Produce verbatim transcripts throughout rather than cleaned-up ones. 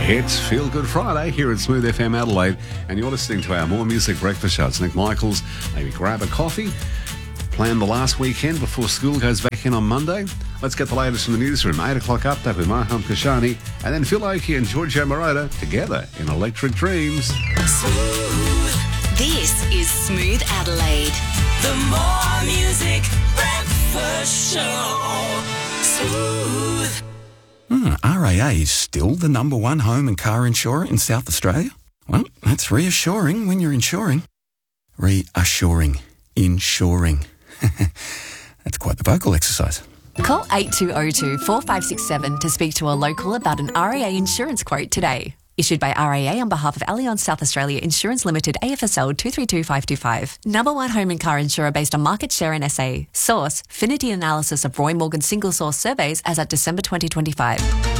It's Feel Good Friday here at Smooth F M Adelaide, and you're listening to our More Music Breakfast Show. It's Nick Michaels. Maybe grab a coffee, plan the last weekend before school goes back in on Monday. Let's get the latest from the newsroom. eight o'clock update with Maham Kashani, and then Phil Oakey and Giorgio Moroder together in Electric Dreams. Smooth. This is Smooth Adelaide. The More Music Breakfast Show. Smooth. Hmm, R A A is still the number one home and car insurer in South Australia? Well, that's reassuring when you're insuring. Reassuring. Insuring. That's quite the vocal exercise. Call eight two zero two, four five six seven to speak to a local about an R A A insurance quote today. Issued by R A A on behalf of Allianz South Australia Insurance Limited, A F S L two three two five two five. Number one home and car insurer based on market share in S A. Source, Finity analysis of Roy Morgan single source surveys as at December twenty twenty-five.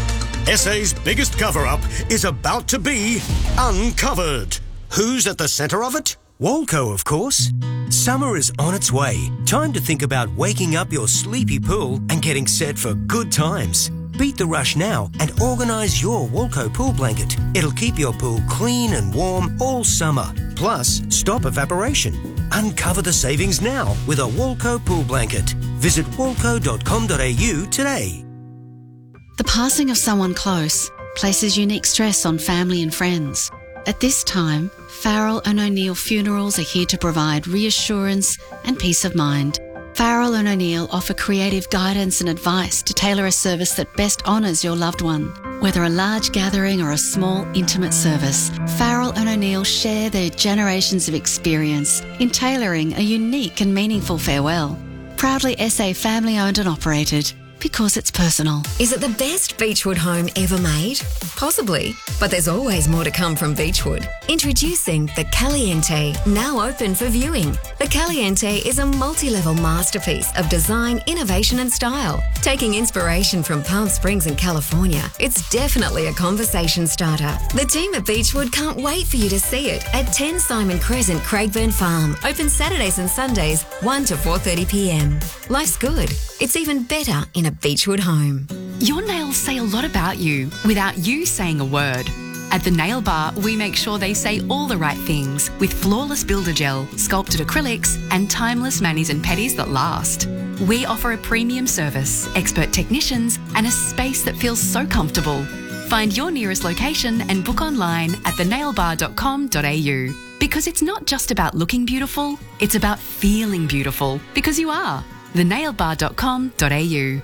S A's biggest cover-up is about to be uncovered. Who's at the centre of it? Walco, of course. Summer is on its way. Time to think about waking up your sleepy pool and getting set for good times. Beat the rush now and organise your Walco pool blanket. It'll keep your pool clean and warm all summer. Plus, stop evaporation. Uncover the savings now with a Walco pool blanket. Visit walco dot com dot a u today. The passing of someone close places unique stress on family and friends. At this time, Farrell and O'Neill Funerals are here to provide reassurance and peace of mind. Farrell and O'Neill offer creative guidance and advice to tailor a service that best honours your loved one. Whether a large gathering or a small, intimate service, Farrell and O'Neill share their generations of experience in tailoring a unique and meaningful farewell. Proudly S A family owned and operated, because it's personal. Is it the best Beechwood home ever made? Possibly, but there's always more to come from Beechwood. Introducing the Caliente, now open for viewing. The Caliente is a multi-level masterpiece of design, innovation and style. Taking inspiration from Palm Springs in California, it's definitely a conversation starter. The team at Beechwood can't wait for you to see it at ten Simon Crescent, Craigburn Farm. Open Saturdays and Sundays, one to four thirty p m. Life's good. It's even better in a Beechwood home. Your nails say a lot about you without you saying a word. At the Nail Bar, we make sure they say all the right things with flawless builder gel, sculpted acrylics, and timeless manis and pedis that last. We offer a premium service, expert technicians, and a space that feels so comfortable. Find your nearest location and book online at the nail bar dot com dot a u. Because it's not just about looking beautiful, it's about feeling beautiful, because you are. the nail bar dot com dot a u.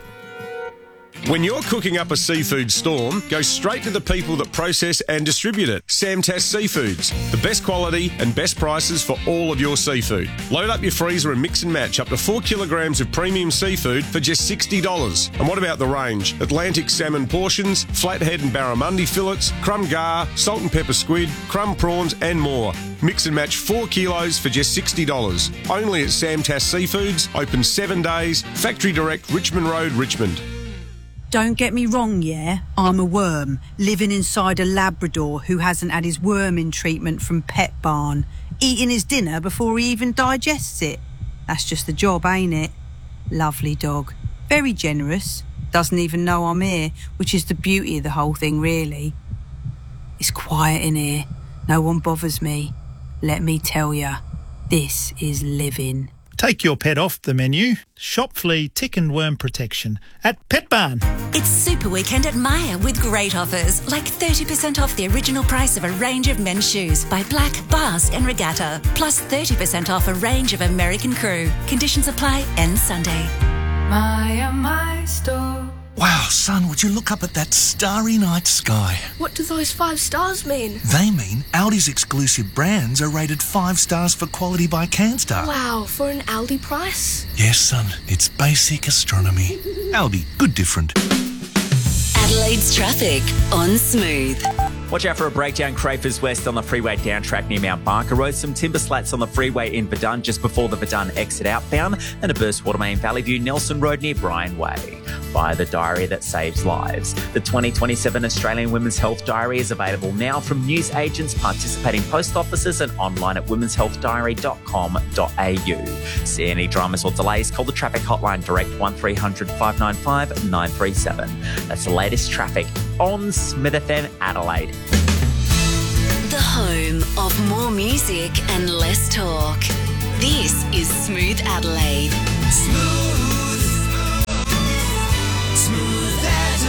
When you're cooking up a seafood storm, go straight to the people that process and distribute it. Samtas Seafoods. The best quality and best prices for all of your seafood. Load up your freezer and mix and match up to four kilograms of premium seafood for just sixty dollars. And what about the range? Atlantic salmon portions, flathead and barramundi fillets, crumb gar, salt and pepper squid, crumb prawns and more. Mix and match four kilos for just sixty dollars. Only at Samtas Seafoods, open seven days, Factory Direct, Richmond Road, Richmond. Don't get me wrong, yeah? I'm a worm, living inside a Labrador who hasn't had his worming treatment from Pet Barn, eating his dinner before he even digests it. That's just the job, ain't it? Lovely dog. Very generous. Doesn't even know I'm here, which is the beauty of the whole thing, really. It's quiet in here. No one bothers me. Let me tell ya, this is living. Take your pet off the menu. Shop flea, tick and worm protection at Pet Barn. It's Super Weekend at Myer with great offers, like thirty percent off the original price of a range of men's shoes by Black, Basque and Regatta, plus thirty percent off a range of American Crew. Conditions apply end Sunday. Myer, my store. Wow, son, would you look up at that starry night sky? What do those five stars mean? They mean Aldi's exclusive brands are rated five stars for quality by CanStar. Wow, for an Aldi price? Yes, son, it's basic astronomy. Aldi, good different. Adelaide's traffic on Smooth. Watch out for a breakdown, Crafers West on the freeway down track near Mount Barker Road. Some timber slats on the freeway in Verdun just before the Verdun exit outbound. And a burst water main Valley View Nelson Road near Bryan Way. Buy the diary that saves lives. The twenty twenty-seven Australian Women's Health Diary is available now from news agents, participating post offices and online at womens health diary dot com dot a u. See any dramas or delays, call the traffic hotline direct one three hundred, five nine five, nine three seven. That's the latest traffic on Smooth F M Adelaide. The home of more music and less talk. This is Smooth Adelaide. Smooth. Smooth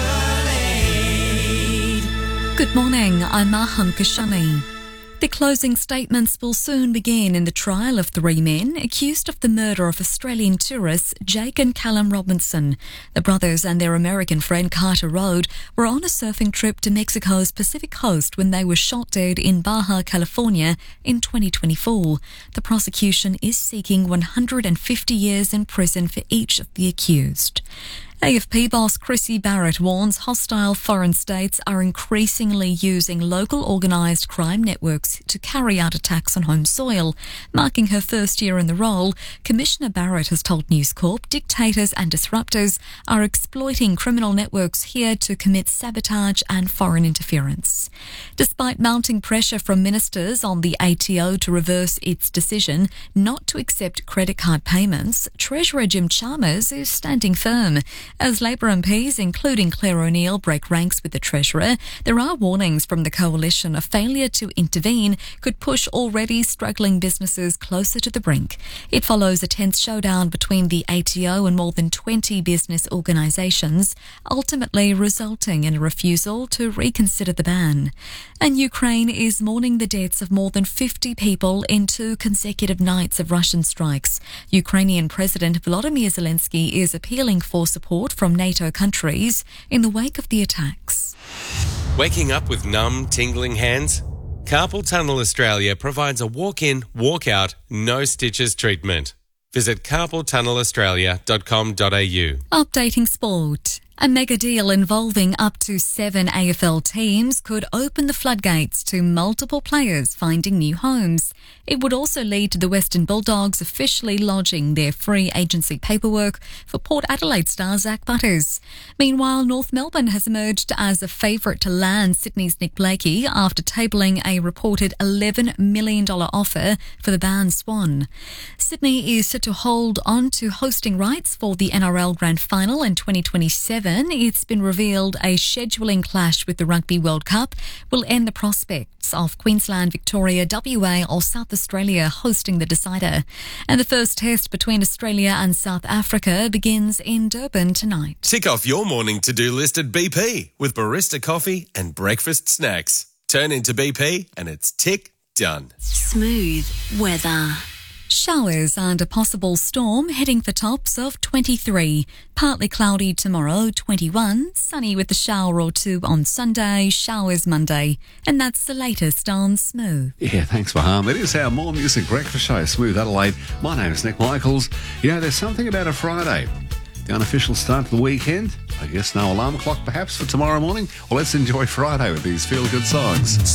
Adelaide. Good morning, I'm Maham Kashani. The closing statements will soon begin in the trial of three men accused of the murder of Australian tourists Jake and Callum Robinson. The brothers and their American friend Carter Road were on a surfing trip to Mexico's Pacific coast when they were shot dead in Baja, California in twenty twenty-four. The prosecution is seeking one hundred fifty years in prison for each of the accused. A F P boss Chrissy Barrett warns hostile foreign states are increasingly using local organised crime networks to carry out attacks on home soil. Marking her first year in the role, Commissioner Barrett has told News Corp dictators and disruptors are exploiting criminal networks here to commit sabotage and foreign interference. Despite mounting pressure from ministers on the A T O to reverse its decision not to accept credit card payments, Treasurer Jim Chalmers is standing firm. As Labor M Ps, including Claire O'Neill, break ranks with the Treasurer, there are warnings from the coalition a failure to intervene could push already struggling businesses closer to the brink. It follows a tense showdown between the A T O and more than twenty business organisations, ultimately resulting in a refusal to reconsider the ban. And Ukraine is mourning the deaths of more than fifty people in two consecutive nights of Russian strikes. Ukrainian President Volodymyr Zelensky is appealing for support from NATO countries in the wake of the attacks. Waking up with numb, tingling hands? Carpal Tunnel Australia provides a walk-in, walk-out, no stitches treatment. Visit carpal tunnel australia dot com dot a u. Updating sport. A mega deal involving up to seven A F L teams could open the floodgates to multiple players finding new homes. It would also lead to the Western Bulldogs officially lodging their free agency paperwork for Port Adelaide star Zach Butters. Meanwhile, North Melbourne has emerged as a favourite to land Sydney's Nick Blakey after tabling a reported eleven million dollars offer for the Barn Swan. Sydney is set to hold on to hosting rights for the N R L Grand Final in twenty twenty-seven. It's been revealed a scheduling clash with the Rugby World Cup will end the prospects of Queensland, Victoria, W A or South Australia hosting the decider. And the first test between Australia and South Africa begins in Durban tonight. Tick off your morning to-do list at B P with barista coffee and breakfast snacks. Turn into B P and it's tick done. Smooth weather. Showers and a possible storm heading for tops of twenty-three. Partly cloudy tomorrow, twenty-one. Sunny with a shower or two on Sunday, showers Monday. And that's the latest on Smooth. Yeah, thanks, Maham. It is our More Music Breakfast Show, Smooth Adelaide. My name is Nick Michaels. You know, there's something about a Friday. The unofficial start to the weekend. I guess no alarm clock perhaps for tomorrow morning. Well, let's enjoy Friday with these feel-good songs.